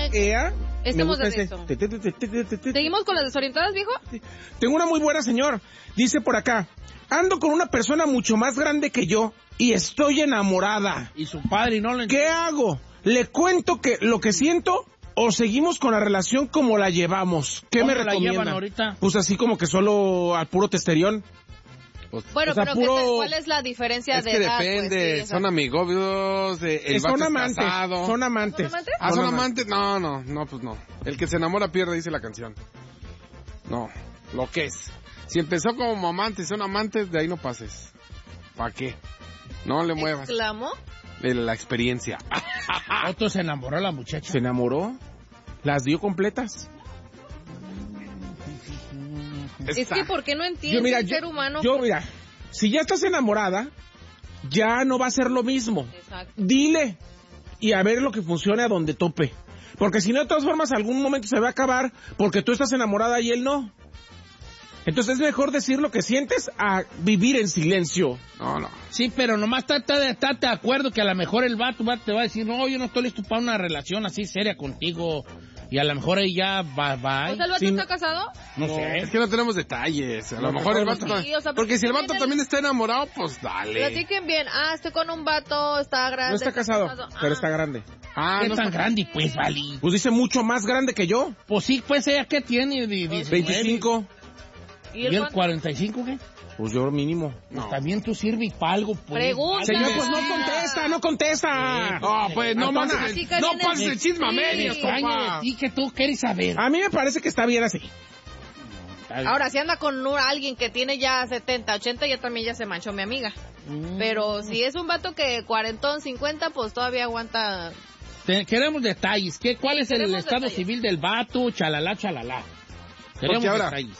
ea. Estamos de eso. ¿Seguimos con las desorientadas, viejo? Tengo una muy buena, señor. Dice por acá, ando con una persona mucho más grande que yo y estoy enamorada. Y su padre no le... ¿Qué hago? ¿Le cuento lo que siento o seguimos con la relación como la llevamos? ¿Qué me recomienda? ¿Cómo la llevan ahorita? Pues así como que solo al puro testerión. Bueno, o sea, pero ¿cuál es la diferencia es de que edad? depende, Pues, sí, son amigos, el vato son es amantes, casado. son amantes. ¿Son amantes? ¿Son amantes? No, pues no. El que se enamora pierde, dice la canción. No, lo que es. Si empezó como amantes, son amantes, de ahí no pases. ¿Para qué? No le muevas. ¿Exclamó? La experiencia. Otto se enamoró la muchacha. ¿Se enamoró? ¿Las dio completas? Es que ¿por qué no entiende el ser humano? Mira, si ya estás enamorada, ya no va a ser lo mismo. Exacto. Dile y a ver lo que funcione a donde tope. Porque si no, de todas formas, algún momento se va a acabar porque tú estás enamorada y él no. Entonces es mejor decir lo que sientes a vivir en silencio. No. Sí, pero nomás estate de acuerdo que a lo mejor el vato te va a decir, no, yo no estoy listo para una relación así seria contigo. Y a lo mejor ahí ya va. ¿O sea, el vato está casado? No sé. Es que no tenemos detalles. A lo mejor el vato... Sí, o sea, porque si el vato tiene también está enamorado, pues dale. Platiquen bien. Estoy con un vato, está grande. No está casado, pero está grande. ¿Qué no tan está... grande, pues, Vali? Pues dice mucho más grande que yo. Pues sí, pues ella, ¿qué tiene? 25. ¿Y ¿Y el cuánto? 45 qué? Pues yo mínimo. Pues también tú sirves para algo, pues. Pregunta. Señor, pues no contesta. No, pues no Así pases que viene- el chisme a Sí. medias, Extraño papá. de ti que tú quieres saber. A mí me parece que está bien así. Ahora, si anda con alguien que tiene ya 70, 80, ya también ya se manchó mi amiga. Pero si es un vato que 40, 50, pues todavía aguanta. Queremos detalles. ¿Cuál es el Queremos estado detalles. civil del vato? Chalala. Queremos Porque ahora- detalles.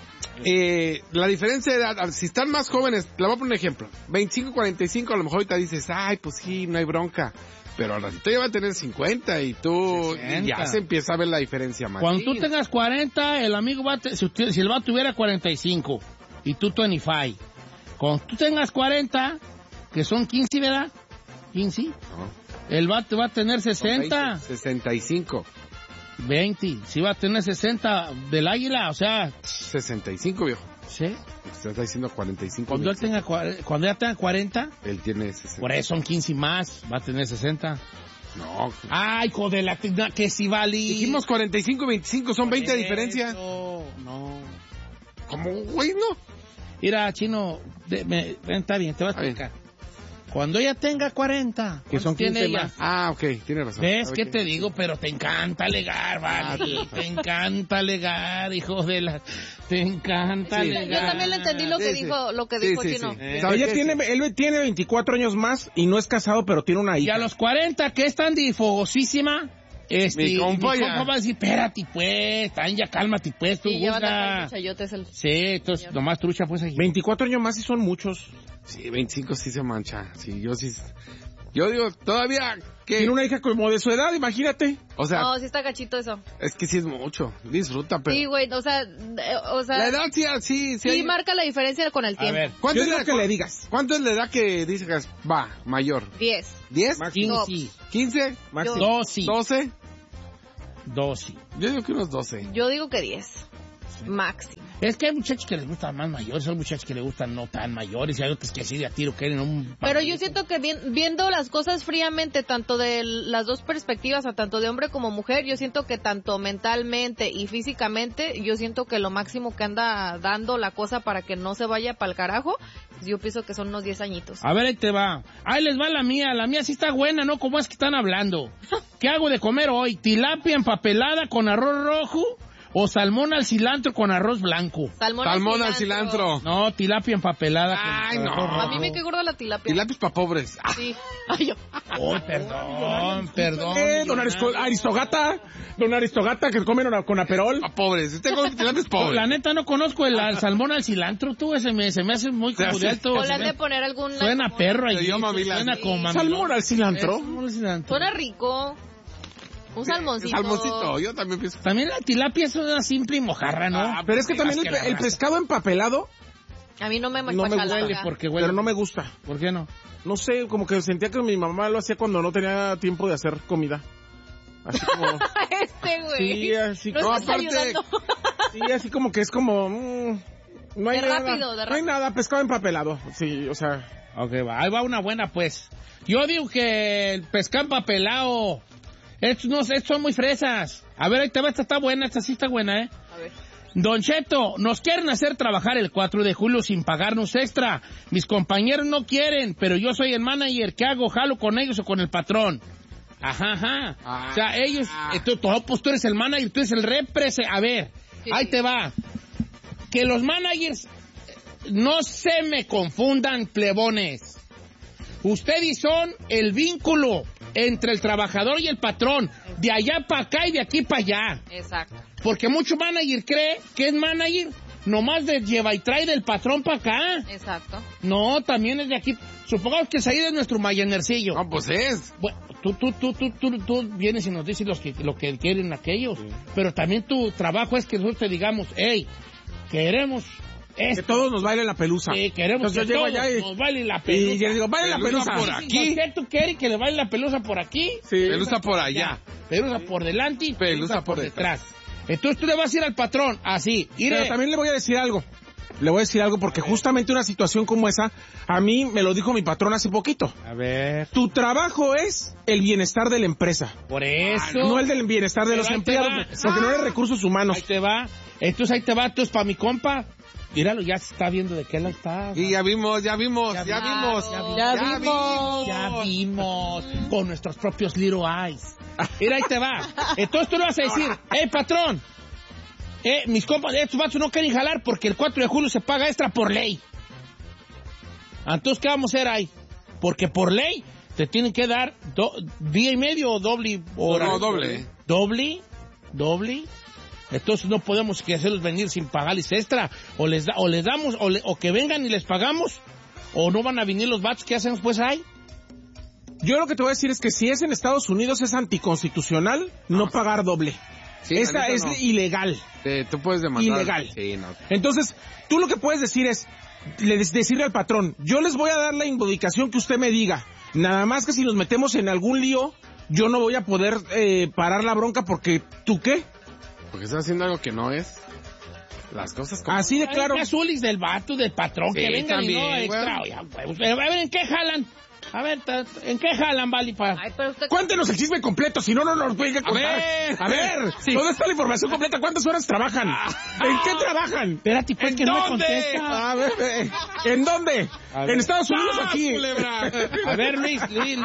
La diferencia de edad, si están más jóvenes, le voy a poner un ejemplo. 25, 45, a lo mejor ahorita dices, ay, pues sí, no hay bronca. Pero al ratito ya va a tener 50 y tú 60. ya se empieza a ver la diferencia más. Cuando tú tengas 40, el amigo si el vato tuviera 45 y tú 25. Cuando tú tengas 40, que son 15, ¿verdad? 15. No, El vato va a tener son 60. 20, 65. 20. Si va a tener 60 del águila, o sea, 65, viejo. ¿sí? Usted está diciendo 45. Cuando ella tenga 40, Él tiene 60. por eso son 15 más, va a tener 60. No. Ay, hijo de la... que si vale. Dijimos 45, 25, son 20 de diferencia. No. ¿Cómo, güey, no? Mira, Chino, está bien, te voy a explicar. Cuando ella tenga 40, Que son 15 tiene ella? más. Ah, ok, tiene razón. ¿Ves Ok. qué te digo? Pero te encanta alegar, vale. Te encanta alegar, hijo de la... Te encanta Sí. alegar. Yo también le entendí lo que Sí, sí. dijo, Sí, Chino. ¿Sabe Él qué? tiene 24 años más y no es casado, pero tiene una Y hija. a los 40, que es tan difogosísima, Mi compa ya. va a decir, espérate, pues, tan ya cálmate, pues, tú Y ya van a busca. estar chayotes el... Sí, entonces, nomás trucha, pues, ahí. 24 años más y son muchos. Sí, 25 sí se mancha. Sí, yo digo, todavía que... Tiene una hija como de su edad, imagínate. O sea, No, sí está gachito eso. es que sí es mucho. Disfruta, pero... Sí, güey, o sea, La edad sí sí hay- marca la diferencia con el A tiempo. ver, ¿Cuánto Yo es digo la que le digas. ¿Cuánto es la edad que dices va, mayor? 10. ¿10? Máximo. 15, 15, Máximo. 12, 12. 12. Yo digo que unos 12. Yo digo que 10. Máximo. Es que hay muchachos que les gustan más mayores, hay muchachos que les gustan no tan mayores, y hay otros que así de a tiro quieren un... Pero yo siento que viendo las cosas fríamente, tanto de las dos perspectivas, a tanto de hombre como mujer, yo siento que tanto mentalmente y físicamente, yo siento que lo máximo que anda dando la cosa para que no se vaya pa'l carajo, yo pienso que son unos 10 añitos. A ver, ahí te va. Ahí les va la mía sí está buena, ¿no? ¿Cómo es que están hablando? ¿Qué hago de comer hoy? ¿Tilapia empapelada con arroz rojo o salmón al cilantro con arroz blanco? Salmón al cilantro. No, tilapia empapelada Ay, con no. arroz rojo. A mí me quedó gorda la tilapia. Y lápiz para pobres. Ah, Sí. Ay, yo. Oh, perdón. Don Aristogata, que comen con aperol. para pobres. Usted come lápiz pobre. La neta no conozco el salmón al cilantro, tú, se me hace muy curioso. O le han de poner algún... Suena perro ahí. Le dio mamila. Suena como mamilón. Salmón al cilantro. Salmón al cilantro. Suena rico. Un salmoncito. Salmoncito, yo también pienso. También la tilapia es una simple y mojarra, ¿no? Ah, Pero es que también el pescado empapelado, A mí no me No me gusta. Huele porque huele. pero no me gusta. ¿Por qué no? No sé, como que sentía que mi mamá lo hacía cuando no tenía tiempo de hacer comida. Así como... Güey. Sí, así No como... estás ayudando. Sí, así como que es como... no hay De nada. rápido, de No hay rápido. nada, pescado empapelado. Sí, o sea... Ok, va. Ahí va una buena, pues. Yo digo que el pescado empapelado... Estos son muy fresas. A ver, ahí te va, esta está buena, esta sí está buena, ¿eh? A ver. Don Cheto, nos quieren hacer trabajar el 4 de julio sin pagarnos extra. Mis compañeros no quieren, pero yo soy el manager. ¿Qué hago? ¿Jalo con ellos o con el patrón? Ajá. O sea, ellos... pues tú eres el manager, tú eres el a ver, Sí. ahí te va. Que los managers no se me confundan, plebones. Ustedes son el vínculo entre el trabajador y el patrón. De allá para acá y de aquí para allá. Exacto. Porque mucho manager cree que es manager nomás de lleva y trae del patrón para acá. Exacto. No, también es de aquí. Supongamos que Said es nuestro mayanercillo. No, pues es. Bueno, tú vienes y nos dices lo que quieren aquellos. Sí. Pero también tu trabajo es que nosotros te digamos, hey, queremos esto. Que todos nos bailen la pelusa. Sí, queremos Entonces que yo llego todos allá nos bailen la pelusa. Y yo digo, baile la pelusa por aquí. ¿Por qué tú quieres que le baile la pelusa por aquí? Sí. Pelusa por allá. Pelusa por delante y Pelusa por detrás. Entonces tú le vas a ir al patrón, así. Pero también le voy a decir algo. Le voy a decir algo porque justamente una situación como esa, a mí me lo dijo mi patrón hace poquito. A ver. Tu trabajo es el bienestar de la empresa. Por eso. No el del bienestar de los empleados, porque no eres recursos humanos. Ahí te va. Entonces ahí te va, entonces para mi compa. Míralo, ya se está viendo de qué lado está. Y ya vimos. Ya vimos. Con nuestros propios little eyes. Mira, ahí te va. Entonces tú le vas a decir, hey, patrón, mis compas, estos vatos no quieren jalar porque el 4 de julio se paga extra por ley. Entonces, ¿qué vamos a hacer ahí? Porque por ley te tienen que dar día y medio o doble hora. No, doble. ¿Doble? Entonces no podemos hacerlos venir sin pagarles extra. O les damos, o que vengan y les pagamos, o no van a venir los vatos. ¿Qué hacemos pues ahí? Yo lo que te voy a decir es que si es en Estados Unidos es anticonstitucional no pagar doble. Sí, esta es ilegal. Tú puedes demandar. Ilegal. Sí, no. Entonces, tú lo que puedes decir es, decirle al patrón, yo les voy a dar la indicación que usted me diga. Nada más que si nos metemos en algún lío, yo no voy a poder parar la bronca porque, ¿tú qué? Porque estás haciendo algo que no es. Las cosas como... Así de claro. Azulis del vato, del patrón, Sí, que vengan también, y no extra. A ver, ¿en qué jalan? A ver, ¿en qué jalan, Vali? Ay, pero usted... Cuéntenos el chisme completo, si no, no nos pueden contar. A ver, sí. ¿Dónde está la información completa? ¿Cuántas horas trabajan? ¿En qué trabajan? Espérate, pues, ¿En que dónde? no me contesta. A ver, ¿en dónde? ¿En Estados Unidos o aquí? Culebra. A ver, Luis.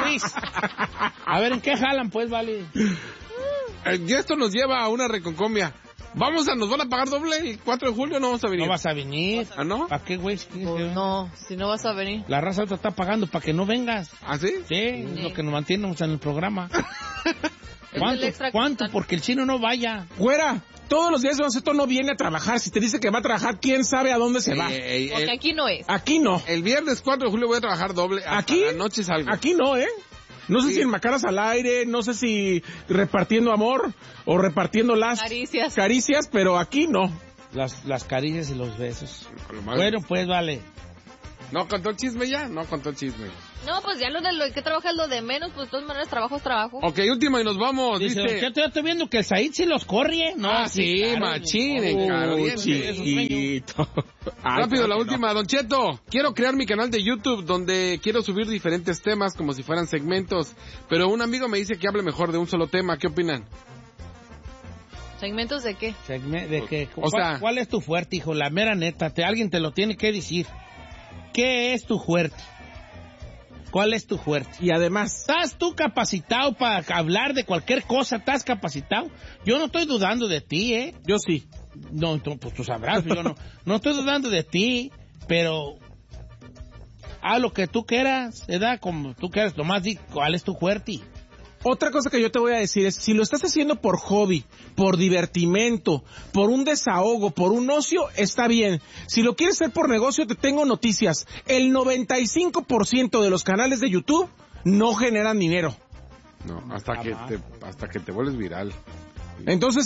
A ver, ¿en qué jalan, pues, Vali? Y esto nos lleva a una reconcomia. Nos van a pagar doble el 4 de julio, no vamos a venir. No vas a venir. ¿Ah, no? ¿Para qué, güey? Pues no, si no vas a venir. La raza ahorita está pagando para que no vengas. ¿Ah, sí? Sí, es lo que nos mantenemos en el programa. el extra ¿Cuánto? que- Porque el chino no vaya. Güera, todos los días Don Ceto no viene a trabajar. Si te dice que va a trabajar, ¿quién sabe a dónde se va? Porque aquí no es. Aquí no. El viernes 4 de julio voy a trabajar doble. Hasta ¿Aquí? la noche salgo. Aquí no, ¿eh? No sé Sí. si en Macaras al aire, no sé si repartiendo amor o repartiendo las Caricias. pero aquí no. Las caricias y los besos. Con lo más- Bueno, pues, vale. ¿No contó el chisme ya? No contó el chisme. No, pues ya lo que trabaja es lo de menos, pues de todas maneras trabajo es trabajo. Ok, última y nos vamos. Dice, Dice... yo estoy viendo que el Said sí los corre. No, sí, machín, caliente. chiquito. Rápido, la última, Don Cheto. Quiero crear mi canal de YouTube donde quiero subir diferentes temas como si fueran segmentos. Pero un amigo me dice que hable mejor de un solo tema. ¿Qué opinan? ¿Segmentos de qué? O sea- ¿Cuál es tu fuerte, hijo? La mera neta, alguien te lo tiene que decir. ¿Qué es tu fuerte? ¿Cuál es tu fuerte? Y además, ¿Estás tú capacitado para hablar de cualquier cosa? ¿Estás capacitado? Yo no estoy dudando de ti, ¿eh? yo sí. No, pues tú sabrás, yo no estoy dudando de ti, pero haz lo que tú quieras, ¿verdad? Como tú quieras, nomás di cuál es tu fuerte. Otra cosa que yo te voy a decir es, si lo estás haciendo por hobby, por divertimento, por un desahogo, por un ocio, está bien. Si lo quieres hacer por negocio, te tengo noticias. El 95% de los canales de YouTube no generan dinero. No, hasta que te vuelves viral. Entonces,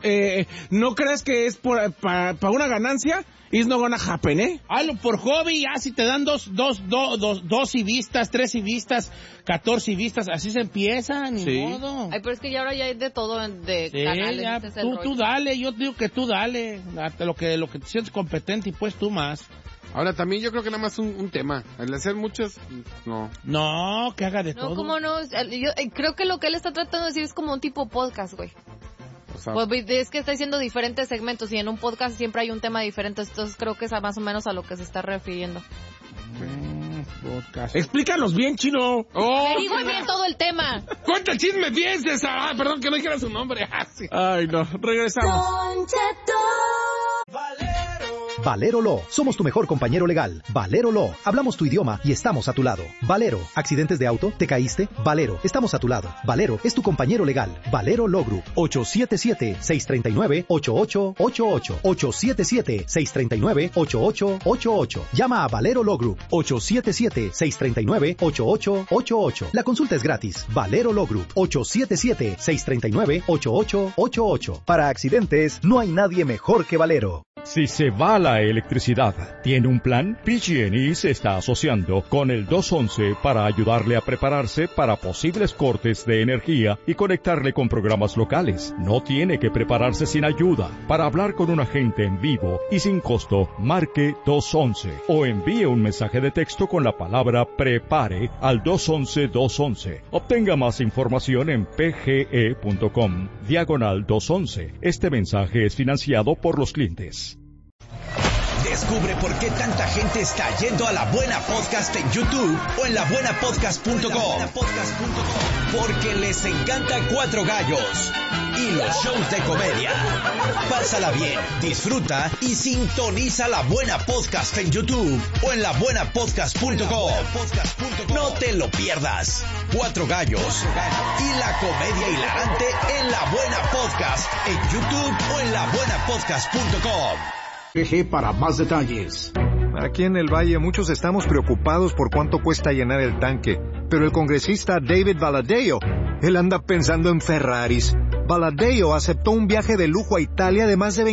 no creas que es para una ganancia. It's not gonna happen, ¿eh? Hazlo por hobby, ya si te dan dos y vistas, 3 y vistas, 14 y vistas, así se empieza, ni modo. Ay, pero es que ya ahora ya hay de todo de canales. Ya, tú dale, yo digo que tú dale, lo que te sientes competente y pues tú más. Ahora también yo creo que nada más un tema, el hacer muchos, no. No, que haga de todo. No, ¿cómo no? Yo creo que lo que él está tratando de decir es como un tipo podcast, güey. O sea, pues es que está diciendo diferentes segmentos y en un podcast siempre hay un tema diferente, entonces creo que es más o menos a lo que se está refiriendo. Podcast. Explícanos bien, Chino. Averigua bien todo el tema. ¡Cuánto chisme piensas! Perdón que no dijera su nombre. Sí. Ay, no, regresamos. Valero Law, somos tu mejor compañero legal. Valero Law, hablamos tu idioma y estamos a tu lado. Valero, ¿accidentes de auto? ¿Te caíste? Valero, estamos a tu lado. Valero es tu compañero legal. Valero Law Group, 877-639-8888. 877-639-8888. Llama a Valero Law Group, 877-639-8888. La consulta es gratis. Valero Law Group, 877-639-8888. Para accidentes, no hay nadie mejor que Valero. Si se va la electricidad, ¿tiene un plan? PG&E se está asociando con el 211 para ayudarle a prepararse para posibles cortes de energía y conectarle con programas locales. No tiene que prepararse sin ayuda. Para hablar con un agente en vivo y sin costo, marque 211 o envíe un mensaje de texto con la palabra PREPARE al 211-211. Obtenga más información en pge.com/211. Este mensaje es financiado por los clientes. Descubre por qué tanta gente está yendo a La Buena Podcast en YouTube o en labuenapodcast.com. Porque les encanta Cuatro Gallos y los shows de comedia. Pásala bien, disfruta y sintoniza La Buena Podcast en YouTube o en labuenapodcast.com. No te lo pierdas. Cuatro Gallos y la comedia hilarante en La Buena Podcast en YouTube o en labuenapodcast.com. PG para más detalles. Aquí en el Valle muchos estamos preocupados por cuánto cuesta llenar el tanque, pero el congresista David Valadao, él anda pensando en Ferraris. Valadao aceptó un viaje de lujo a Italia de más de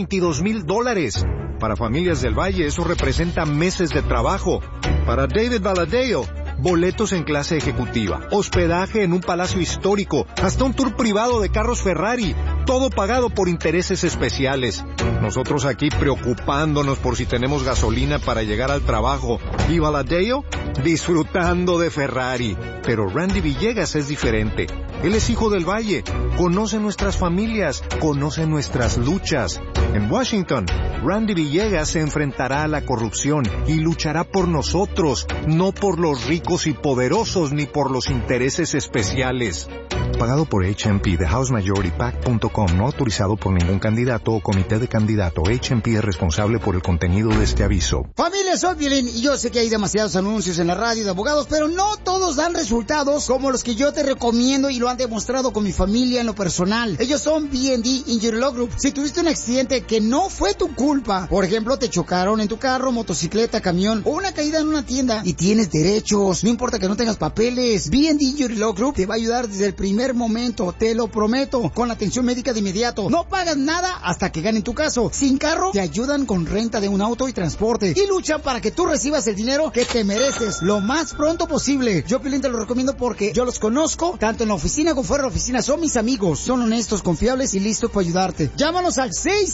$22,000. Para familias del Valle eso representa meses de trabajo. Para David Valadao, boletos en clase ejecutiva, hospedaje en un palacio histórico, hasta un tour privado de carros Ferrari, todo pagado por intereses especiales. Nosotros aquí preocupándonos por si tenemos gasolina para llegar al trabajo. Y Valadao disfrutando de Ferrari. Pero Randy Villegas es diferente. Él es hijo del Valle, conoce nuestras familias, conoce nuestras luchas. En Washington, Randy Villegas se enfrentará a la corrupción y luchará por nosotros, no por los ricos y poderosos ni por los intereses especiales. Pagado por HMP de HouseMajorityPAC.com, no autorizado por ningún candidato o comité de candidato. HMP es responsable por el contenido de este aviso. Familia, soy Piolín y yo sé que hay demasiados anuncios en la radio de abogados, pero no todos dan resultados como los que yo te recomiendo y lo han demostrado con mi familia en lo personal. Ellos son B&D Injury Law Group. Si tuviste un accidente que no fue tu culpa, por ejemplo, te chocaron en tu carro, motocicleta, camión o una caída en una tienda y tienes derechos, no importa que no tengas papeles, B&D Injury Law Group te va a ayudar desde el primer momento, te lo prometo, con la atención médica de inmediato. No pagas nada hasta que ganen tu caso. Sin carro, te ayudan con renta de un auto y transporte y luchan para que tú recibas el dinero que te mereces lo más pronto posible. Yo, Piolín, te lo recomiendo porque yo los conozco, tanto en la oficina como fuera de la oficina. Son mis amigos, son honestos, confiables y listos para ayudarte. Llámanos al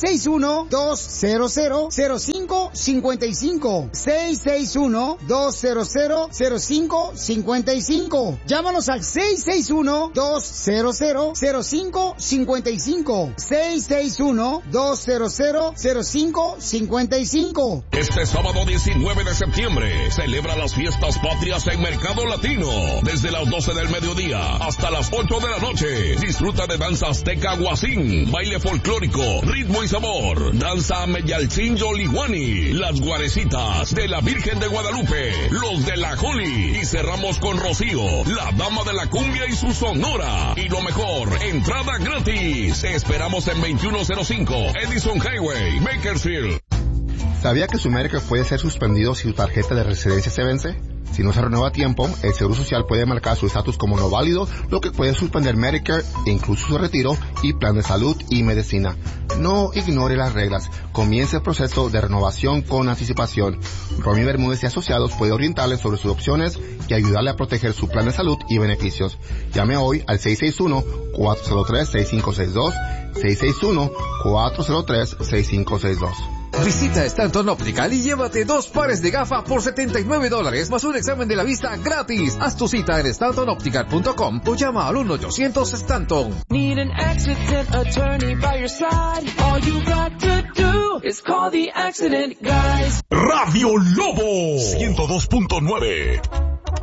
661-200-0555. 661-200-0555. Llámanos al 661-200-0555. 661-200-0555. Este sábado 19 de septiembre celebra las fiestas patrias en Mercado Latino. Desde las 12 del mediodía hasta las 8 de la noche. Disfruta de danza azteca guasín, baile folclórico, ritmo y sabor, danza meyalcín yolihuani, las guarecitas de la Virgen de Guadalupe, los de la Joli y cerramos con Rocío, la dama de la cumbia y su sonora. Y lo mejor, entrada gratis. Te esperamos en 2105 Edison Highway, Bakersfield. ¿Sabía que su Medicare puede ser suspendido si su tarjeta de residencia se vence? Si no se renueva a tiempo, el Seguro Social puede marcar su estatus como no válido, lo que puede suspender Medicare, incluso su retiro y plan de salud y medicina. No ignore las reglas. Comience el proceso de renovación con anticipación. Romy Bermúdez y Asociados puede orientarle sobre sus opciones y ayudarle a proteger su plan de salud y beneficios. Llame hoy al 661-403-6562, 661-403-6562. Visita Stanton Optical y llévate 2 pares de gafas por $79 más un examen de la vista gratis. Haz tu cita en StantonOptical.com o llama al 1-800-STANTON. Need an accident attorney by your side. All you got to do is call the accident guys. Radio Lobo 102.9.